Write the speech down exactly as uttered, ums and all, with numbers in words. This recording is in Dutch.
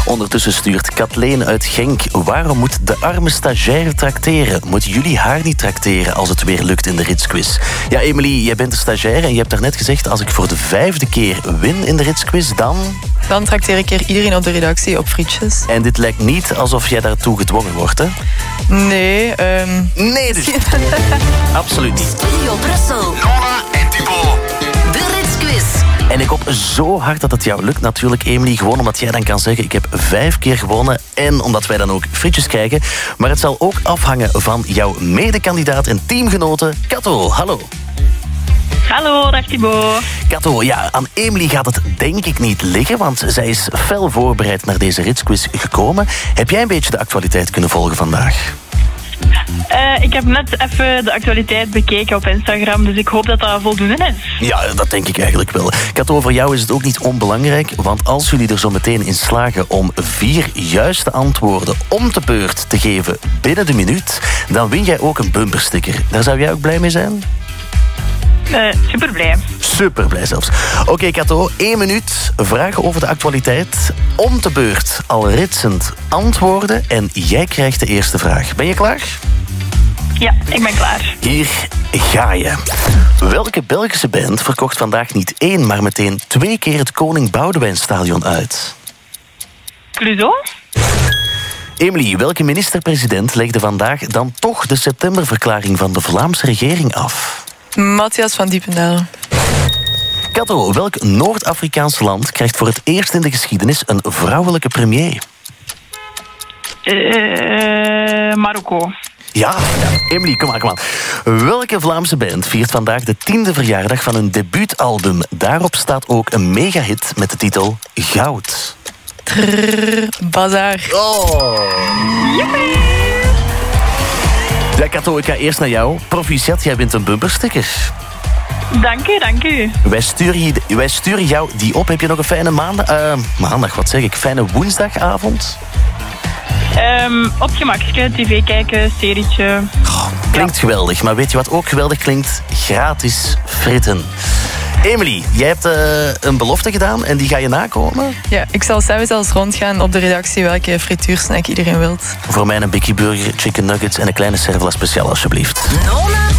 Ondertussen stuurt Kathleen uit Genk. Waarom moet de arme stagiaire trakteren? Moeten jullie haar niet trakteren als het weer lukt in de Ritsquiz? Ja, Emily, jij bent de stagiaire en je hebt daarnet gezegd... als ik voor de vijfde keer win in de Ritsquiz, dan... Dan trakteer ik er iedereen op de redactie op frietjes. En dit lijkt niet alsof jij daartoe gedwongen wordt, hè? Nee, um... Nee, dus... Absoluut niet. Studio Brussel. Lola en Thibaut. De Ritsquiz. En ik hoop zo hard dat het jou lukt natuurlijk, Emily. Gewoon omdat jij dan kan zeggen, ik heb vijf keer gewonnen. En omdat wij dan ook frietjes krijgen. Maar het zal ook afhangen van jouw medekandidaat en teamgenote, Kato. Hallo. Hallo, dag Thibaut. Kato, ja, aan Emily gaat het denk ik niet liggen, want zij is fel voorbereid naar deze Ritsquiz gekomen. Heb jij een beetje de actualiteit kunnen volgen vandaag? Uh, ik heb net even de actualiteit bekeken op Instagram, dus ik hoop dat dat voldoende is. Ja, dat denk ik eigenlijk wel. Kato, voor jou is het ook niet onbelangrijk, want als jullie er zo meteen in slagen om vier juiste antwoorden om de beurt te geven binnen de minuut, dan win jij ook een bumpersticker. Daar zou jij ook blij mee zijn? Uh, super blij. Super blij zelfs. Oké, okay, Kato, één minuut. Vragen over de actualiteit. Om de beurt al ritsend antwoorden. En jij krijgt de eerste vraag. Ben je klaar? Ja, ik ben klaar. Hier ga je. Welke Belgische band verkocht vandaag niet één, maar meteen twee keer het Koning Boudewijnstadion uit? Clouseau? Emily, welke minister-president legde vandaag dan toch de septemberverklaring van de Vlaamse regering af? Matthias van Diependael. Kato, welk Noord-Afrikaans land krijgt voor het eerst in de geschiedenis een vrouwelijke premier? Uh, Marokko. Ja, ja, Emily, kom maar, kom maar. Welke Vlaamse band viert vandaag de tiende verjaardag van hun debuutalbum? Daarop staat ook een megahit met de titel Goud. Trrr, Bazaar. Oh. Ja, Kato, ik ga eerst naar jou. Proficiat, jij bent een bumpersticker. Dank u, dank u. Wij sturen, je, wij sturen jou die op. Heb je nog een fijne maandag... Uh, maandag, wat zeg ik? Fijne woensdagavond? Um, op gemakje, tv kijken, serietje. Oh, klinkt ja. geweldig, maar weet je wat ook geweldig klinkt? Gratis fritten. Emily, jij hebt uh, een belofte gedaan en die ga je nakomen? Ja, ik zal samen zelfs rondgaan op de redactie welke frituursnack iedereen wilt. Voor mij een Biggie Burger, chicken nuggets en een kleine servola speciaal alsjeblieft. Nona